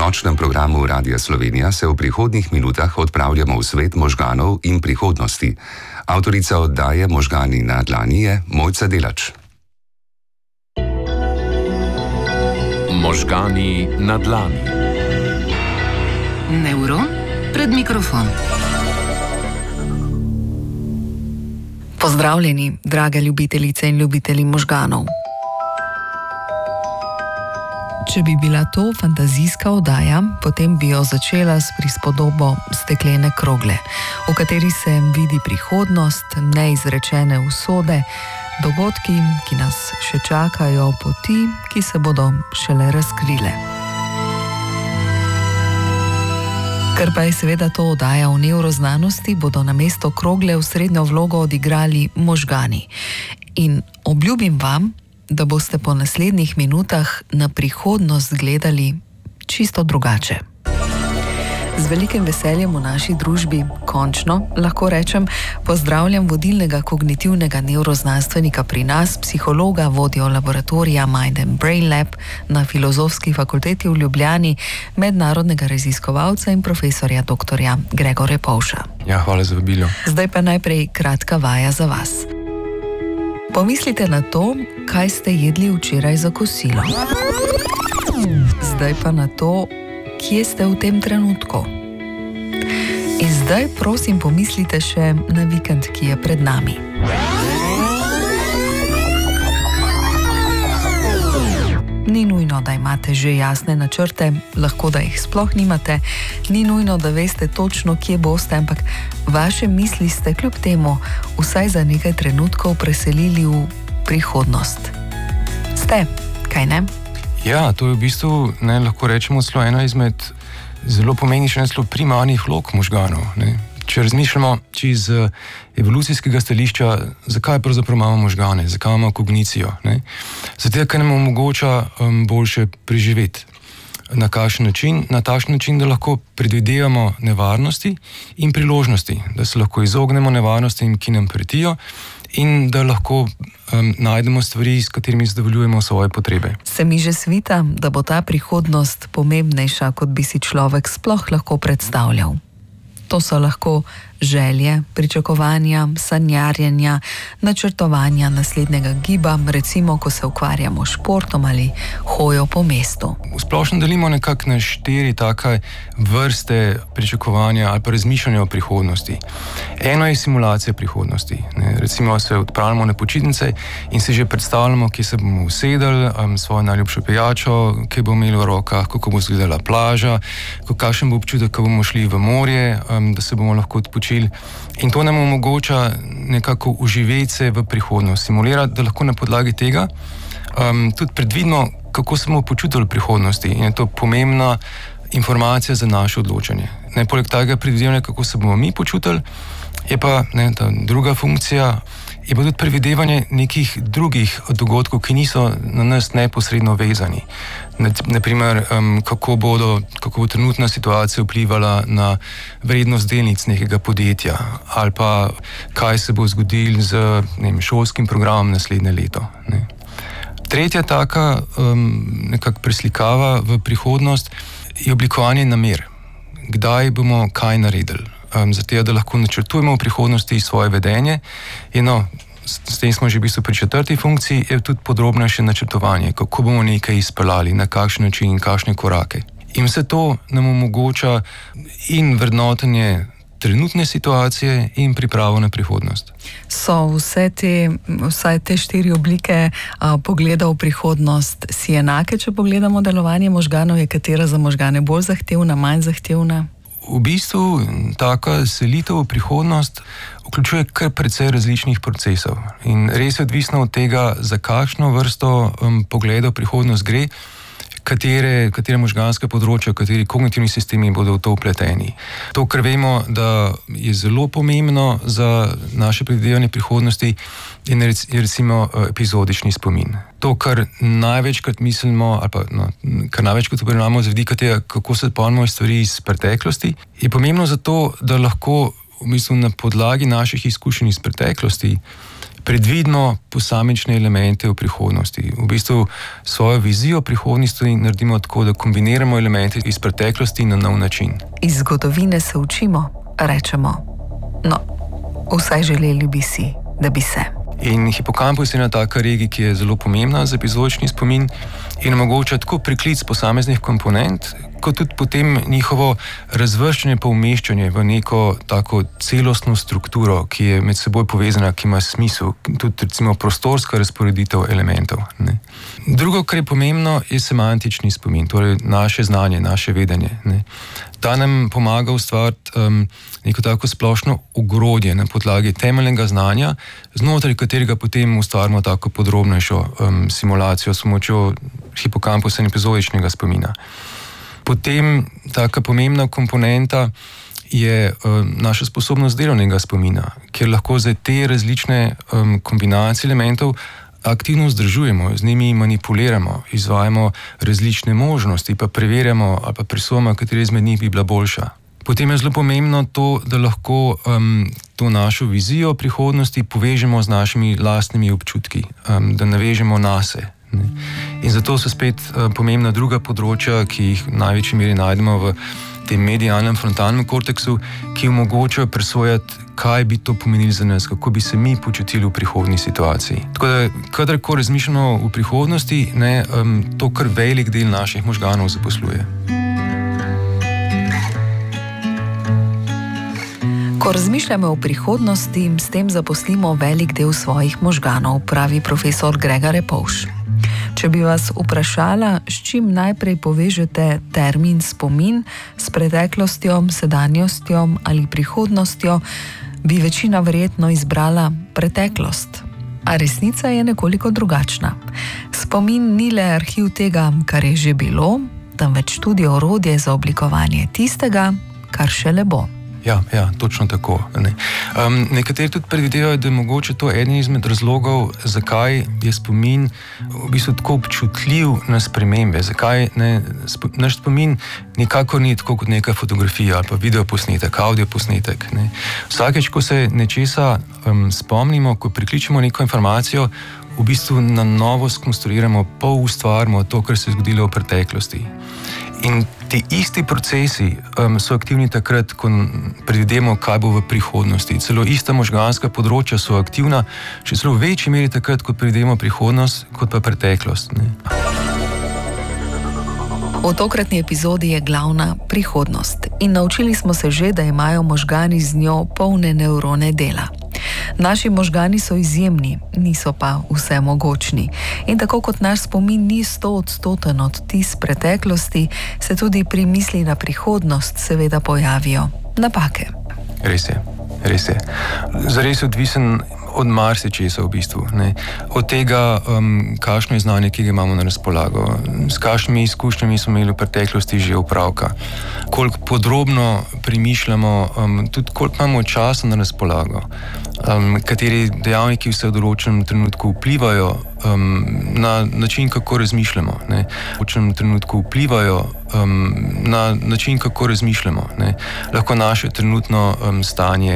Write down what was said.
nočnem programu Radia Slovenija se v prihodnjih minutah odpravljamo v svet možganov in prihodnosti. Avtorica oddaje Možgani na dlani je Mojca Delač. Možgani na dlani. Nevron pred mikrofon. Pozdravljeni, drage ljubitelice in ljubitelji možganov. Če bi bila to fantazijska oddaja, potem bi jo začela s prispodobo steklene krogle, v kateri se vidi prihodnost, neizrečene usode, dogodki, ki nas še čakajo, poti, ki se bodo šele razkrile. Ker pa je seveda to oddaja o nevroznanosti, bodo namesto krogle osrednjo vlogo odigrali možgani. In obljubim vam, da boste po naslednjih minutah na prihodnost gledali čisto drugače. Z velikim veseljem v naši družbi, končno, lahko rečem, pozdravljam vodilnega kognitivnega nevroznanstvenika pri nas, psihologa, vodjo laboratorija Mind and Brain Lab na Filozofski fakulteti v Ljubljani, mednarodnega raziskovalca in profesorja dr. Gregorja Povša. Ja, hvala za vabilo. Zdaj pa najprej kratka vaja za vas. Pomislite na to, kaj ste jedli včeraj za kosilo. Zdaj pa na to, kje ste v tem trenutku. In zdaj prosim pomislite še na vikend, ki je pred nami. Ni nujno, da imate že jasne načrte, lahko da jih sploh nimate, ni nujno, da veste točno, kje boste, ampak vaše misli ste kljub temu vsaj za nekaj trenutkov preselili v prihodnost. Ste, kaj ne? Ja, to je v bistvu, lahko rečemo, celo ena izmed zelo pomembnih, celo primarnih vlog možganov. Če razmišljamo iz evolucijskega stališča, zakaj pravzaprav imamo možgane, zakaj imamo kognicijo. Zato, ker nam omogoča boljše preživeti. Na kakšen način? Na takšen način, da lahko predvidevamo nevarnosti in priložnosti, da se lahko izognemo nevarnostim, ki nam pretijo, in da lahko najdemo stvari, s katerimi zadovoljujemo svoje potrebe. Se mi že svita, da bo ta prihodnost pomembnejša, kot bi si človek sploh lahko predstavljal. To so lahko želje, pričakovanja, sanjarjenja, načrtovanja naslednjega giba, recimo, ko se ukvarjamo s športom ali hojo po mestu. V splošno delimo nekako na 4 take vrste pričakovanja ali pa razmišljanja o prihodnosti. Eno je simulacija prihodnosti. Recimo se odpravljamo na počitnice in si že predstavljamo, kje se bomo usedeli, svojo najljubšo pijačo, kje bomo imeli v rokah, kako bo izgledala plaža, kakšen bo občutek, ko bomo šli v morje, da se bomo lahko odpočili. In to nam omogoča nekako uživeti se v prihodnost, simulirati, da lahko na podlagi tega tudi predvidimo, kako se bomo počutili v prihodnosti. In je to pomembna informacija za naše odločanje. Poleg tega predvidevanja, kako se bomo mi počutili, je pa ta druga funkcija, je pa tudi predvidevanje nekih drugih dogodkov, ki niso na nas neposredno vezani. Naprimer, kako bo trenutna situacija vplivala na vrednost delnic nekega podjetja, ali pa kaj se bo zgodilo z šolskim programom naslednje leto. Tretja taka nekako preslikava v prihodnost je oblikovanje namer. Kdaj bomo kaj naredili? Zato, da lahko načrtujemo v prihodnosti svoje vedenje. S tem smo že v bistvu pri 4. funkciji, je tudi podrobnejše načrtovanje, kako bomo nekaj izpeljali, na kakšen način in kakšne korake. In vse to nam omogoča in vrednotenje trenutne situacije in pripravo na prihodnost. So vse te 4 oblike pogleda v prihodnost si enake, če pogledamo delovanje možganov, je katera za možgane bolj zahtevna, manj zahtevna? V bistvu taka selitev v prihodnost vključuje kar precej različnih procesov. In res je odvisno od tega, za kakšno vrsto pogleda v prihodnost gre, katere možganske področja, kateri kognitivni sistemi bodo v to vpleteni. To, kar vemo, da je zelo pomembno za naše predvidevanje prihodnosti, je recimo epizodični spomin. To, kar največkrat mislimo, ali pa kar največkrat obravnavamo z vidika tega, kako se spomnimo stvari iz preteklosti, je pomembno zato, da lahko v bistvu na podlagi naših izkušenj iz preteklosti predvidimo posamične elemente v prihodnosti. V bistvu svojo vizijo prihodnosti naredimo tako, da kombiniramo elemente iz preteklosti na nov način. Iz zgodovine se učimo, rečemo, no, vsaj želeli bi si, da bi se. In hipokampus je ena taka regija, ki je zelo pomembna za epizodični spomin in omogoča tako priklic posameznih komponent, kot tudi potem njihovo razvrščanje pa umeščanje v neko tako celostno strukturo, ki je med seboj povezana, ki ima smisel, tudi recimo prostorska razporeditev elementov. Ne. Drugo, kar je pomembno, je semantični spomin, torej naše znanje, naše vedenje. Ne. Ta nam pomaga ustvariti neko tako splošno ogrodje na podlagi temeljnega znanja, znotraj katerega potem ustvarimo tako podrobnejšo simulacijo s pomočjo hipokampusa in epizodičnega spomina. Potem taka pomembna komponenta je naša sposobnost delovnega spomina, kjer lahko za te različne kombinacije elementov aktivno vzdržujemo, z njimi manipuliramo, izvajamo različne možnosti, pa preverjamo ali pa presojamo, katera izmed njih bi bila boljša. Potem je zelo pomembno to, da lahko to našo vizijo prihodnosti povežemo z našimi lastnimi občutki, da navežemo nase. Ne. In zato so spet pomembna druga področja, ki jih v največji meri najdemo v tem medialnem frontalnem korteksu, ki omogočajo presojati, kaj bi to pomenilo za nas, kako bi se mi počutili v prihodnji situaciji. Tako da, kadarkoli razmišljamo v prihodnosti, ne, to kar velik del naših možganov zaposluje. Ko razmišljamo o prihodnosti, s tem zaposlimo velik del svojih možganov, pravi profesor Gregor Repovž. Če bi vas vprašala, s čim najprej povežete termin spomin, s preteklostjo, sedanjostjo ali prihodnostjo, bi večina verjetno izbrala preteklost. A resnica je nekoliko drugačna. Spomin ni le arhiv tega, kar je že bilo, temveč tudi orodje za oblikovanje tistega, kar šele bo. Ja, točno tako. Ne. Nekateri tudi predvidevajo, da je mogoče to eden izmed razlogov, zakaj je spomin v bistvu tako občutljiv na spremembe, zakaj naš spomin nikakor ni tako kot neka fotografija ali pa videoposnetek, audioposnetek. Ne. Vsakeč, ko se nečesa spomnimo, ko prikličemo neko informacijo, v bistvu na novo skonstruiramo, ustvarimo to, kar se je zgodilo v preteklosti. In ti isti procesi so aktivni takrat, ko predvidemo, kaj bo v prihodnosti. Celo ista možganska področja so aktivna, še celo v večji meri takrat, ko predvidemo prihodnost, kot pa preteklost. Ne? V tokratni epizodi je glavna prihodnost. In naučili smo se že, da imajo možgani z njo polne nevrone dela. Naši možgani so izjemni, niso pa vsemogočni. In tako kot naš spomin ni 100% odtis preteklosti, se tudi pri misli na prihodnost seveda pojavijo napake. Res je. Zares odvisen od marsičesa v bistvu. Ne. Od tega, kakšno je znanje, ki ga imamo na razpolago, s kakšnimi izkušnjami smo imeli v preteklosti že opravka, koliko podrobno premišljamo, tudi koliko imamo časa na razpolago, kateri dejavniki vse v določenem trenutku vplivajo na način, kako razmišljamo. Ne. V določenem trenutku vplivajo na način, kako razmišljamo. Ne. Lahko naše trenutno stanje